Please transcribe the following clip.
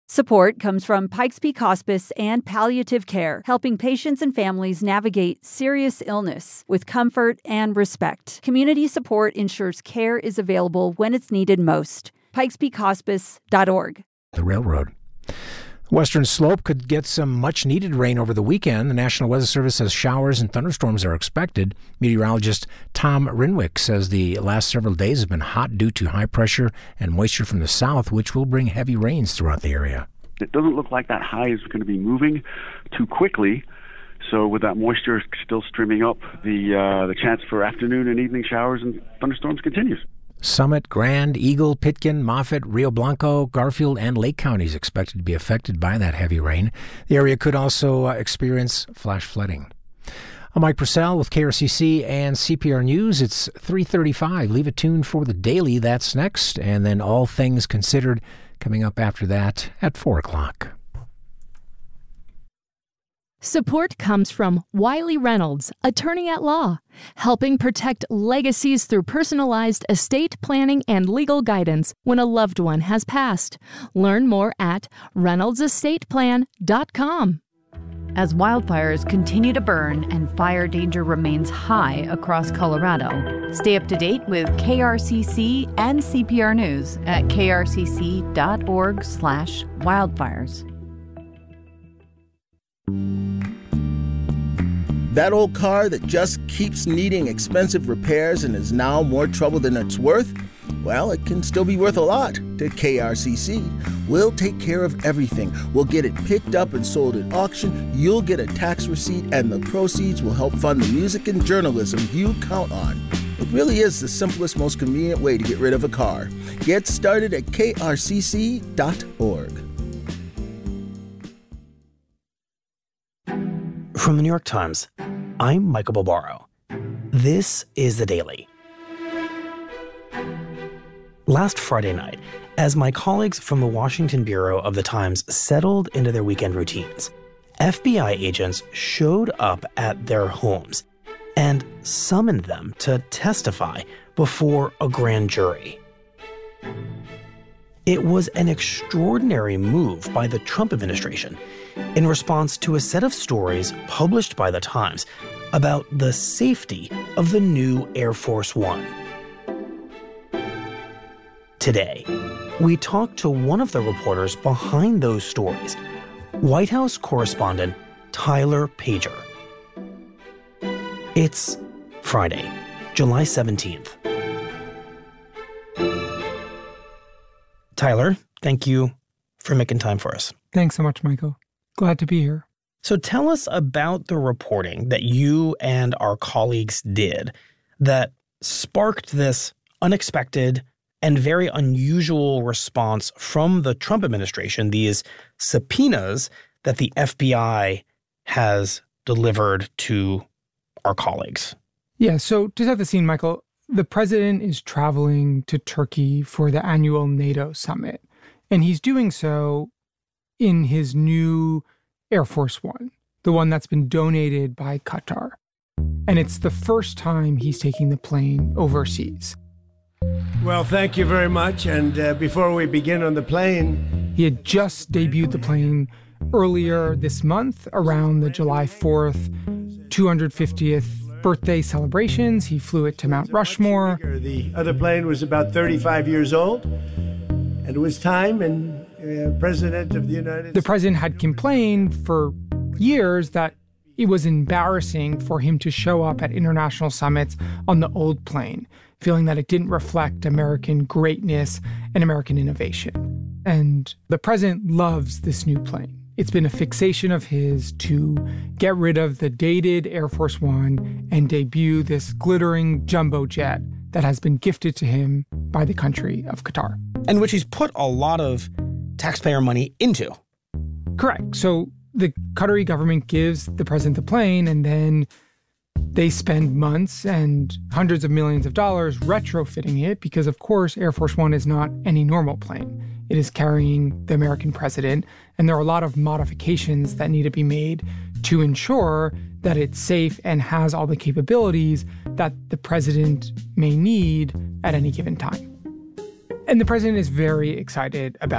Support comes from Pikes Peak Hospice and Palliative Care, helping patients and families navigate serious illness with comfort and respect. Community support ensures care is available when it's needed most. PikesPeakHospice.org. The railroad. Western Slope could get some much-needed rain over the weekend. The National Weather Service says showers and thunderstorms are expected. Meteorologist Tom Renwick says the last several days have been hot due to high pressure and moisture from the south, which will bring heavy rains throughout the area. It doesn't look like that high is going to be moving too quickly. So with that moisture still streaming up, the chance for afternoon and evening showers and thunderstorms continues. Summit, Grand, Eagle, Pitkin, Moffett, Rio Blanco, Garfield, and Lake counties expected to be affected by that heavy rain. The area could also experience flash flooding. I'm Mike Purcell with KRCC and CPR News. It's 3:35. Leave it tuned for the Daily. That's next. And then All Things Considered coming up after that at 4 o'clock. Support comes from Wiley Reynolds, attorney at law, helping protect legacies through personalized estate planning and legal guidance when a loved one has passed. Learn more at ReynoldsEstatePlan.com. As wildfires continue to burn and fire danger remains high across Colorado, stay up to date with KRCC and CPR News at krcc.org/wildfires. That old car that just keeps needing expensive repairs and is now more trouble than it's worth? Well, it can still be worth a lot to KRCC. We'll take care of everything. We'll get it picked up and sold at auction. You'll get a tax receipt, and the proceeds will help fund the music and journalism you count on. It really is the simplest, most convenient way to get rid of a car. Get started at krcc.org. From the New York Times, I'm Michael Barbaro. This is The Daily. Last Friday night, as my colleagues from the Washington Bureau of the Times settled into their weekend routines, FBI agents showed up at their homes and summoned them to testify before a grand jury. It was an extraordinary move by the Trump administration in response to a set of stories published by the Times about the safety of the new Air Force One. Today, we talk to one of the reporters behind those stories, White House correspondent Tyler Pager. It's Friday, July 17th. Tyler, thank you for making time for us. Thanks so much, Michael. Glad to be here. So tell us about the reporting that you and our colleagues did that sparked this unexpected and very unusual response from the Trump administration, these subpoenas that the FBI has delivered to our colleagues. Yeah, so to set the scene, Michael, the president is traveling to Turkey for the annual NATO summit, and he's doing so in his new Air Force One, the one that's been donated by Qatar. And it's the first time he's taking the plane overseas. Well, thank you very much. And before we begin on the plane... He had just debuted the plane earlier this month around the July 4th, 250th birthday celebrations. He flew it to Mount Rushmore. The other plane was about 35 years old, and it was time, and President of the United States... The president had complained for years that it was embarrassing for him to show up at international summits on the old plane, feeling that it didn't reflect American greatness and American innovation. And the president loves this new plane. It's been a fixation of his to get rid of the dated Air Force One and debut this glittering jumbo jet that has been gifted to him by the country of Qatar. And which he's put a lot of taxpayer money into. Correct. So the Qatari government gives the president the plane, and then they spend months and hundreds of millions of dollars retrofitting it because, of course, Air Force One is not any normal plane. It is carrying the American president, and there are a lot of modifications that need to be made to ensure that it's safe and has all the capabilities that the president may need at any given time. And the president is very excited about